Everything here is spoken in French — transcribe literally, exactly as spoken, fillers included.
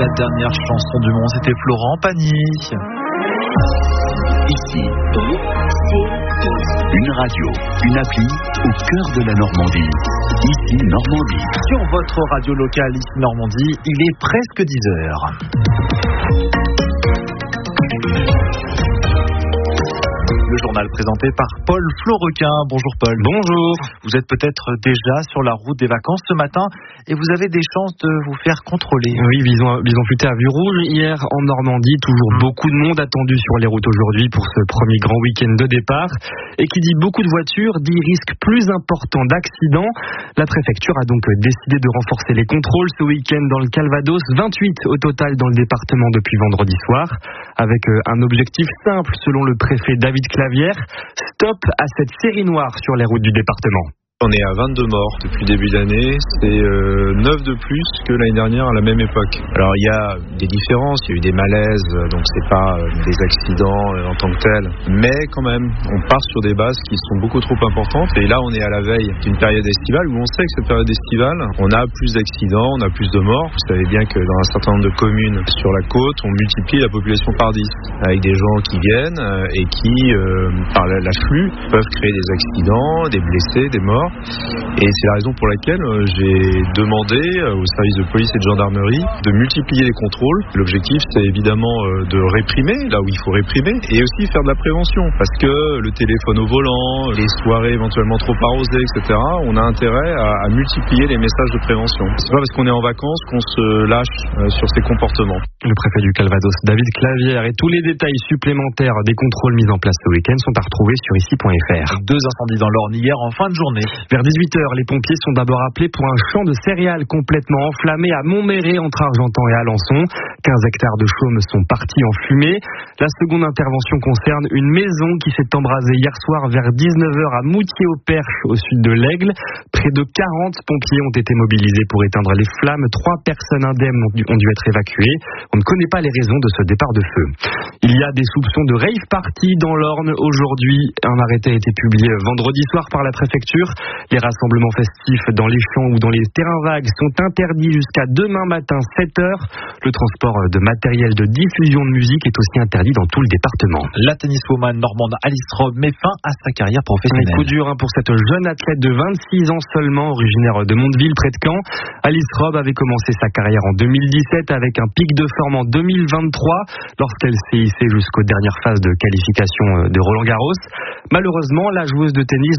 La dernière chanson du monde, c'était Florent Pagny. Ici, une radio, une appli au cœur de la Normandie. Ici, Normandie. Sur votre radio locale, ici Normandie, il est presque dix heures. Le journal présenté par Paul Florequin. Bonjour Paul. Bonjour. Vous êtes peut-être déjà sur la route des vacances ce matin et vous avez des chances de vous faire contrôler. Oui, Bison, Bison Futé à vue rouge hier en Normandie. Toujours mmh. beaucoup de monde attendu sur les routes aujourd'hui pour ce premier grand week-end de départ. Et qui dit beaucoup de voitures, dit risque plus important d'accidents. La préfecture a donc décidé de renforcer les contrôles ce week-end dans le Calvados. vingt-huit au total dans le département depuis vendredi soir. Avec un objectif simple selon le préfet David Clavière. Stop à cette série noire sur les routes du département. On est à vingt-deux morts depuis le début d'année, c'est euh, neuf de plus que l'année dernière à la même époque. Alors il y a des différences, il y a eu des malaises, donc c'est pas euh, des accidents euh, en tant que tels, mais quand même, on part sur des bases qui sont beaucoup trop importantes. Et là, on est à la veille d'une période estivale où on sait que cette période estivale, on a plus d'accidents, on a plus de morts. Vous savez bien que dans un certain nombre de communes sur la côte, on multiplie la population par dix, avec des gens qui viennent euh, et qui, euh, par l'afflux, peuvent créer des accidents, des blessés, des morts. Et c'est la raison pour laquelle euh, j'ai demandé euh, aux services de police et de gendarmerie de multiplier les contrôles. L'objectif, c'est évidemment euh, de réprimer, là où il faut réprimer, et aussi faire de la prévention. Parce que le téléphone au volant, les soirées éventuellement trop arrosées, et cetera, on a intérêt à, à multiplier les messages de prévention. C'est pas parce qu'on est en vacances qu'on se lâche euh, sur ces comportements. Le préfet du Calvados, David Clavière, et tous les détails supplémentaires des contrôles mis en place ce week-end sont à retrouver sur ici point f r. Deux incendies dans l'Orne hier en fin de journée. Vers dix-huit heures, les pompiers sont d'abord appelés pour un champ de céréales complètement enflammé à Montméret entre Argentan et Alençon. quinze hectares de chaume sont partis en fumée. La seconde intervention concerne une maison qui s'est embrasée hier soir vers dix-neuf heures à Moutier-au-Perche, au sud de l'Aigle. Près de quarante pompiers ont été mobilisés pour éteindre les flammes. Trois personnes indemnes ont dû, ont dû être évacuées. On ne connaît pas les raisons de ce départ de feu. Il y a des soupçons de rave party dans l'Orne aujourd'hui. Un arrêté a été publié vendredi soir par la préfecture. Les rassemblements festifs dans les champs ou dans les terrains vagues sont interdits jusqu'à demain matin sept heures. Le transport de matériel de diffusion de musique est aussi interdit dans tout le département. La tenniswoman normande Alice Robb met fin à sa carrière professionnelle. Un coup dur hein, pour cette jeune athlète de vingt-six ans seulement, originaire de Mondeville près de Caen. Alice Robb avait commencé sa carrière en deux mille dix-sept avec un pic de forme en deux mille vingt-trois lorsqu'elle s'est hissée jusqu'aux dernières phases de qualification de Roland Garros. Malheureusement, la joueuse de tennis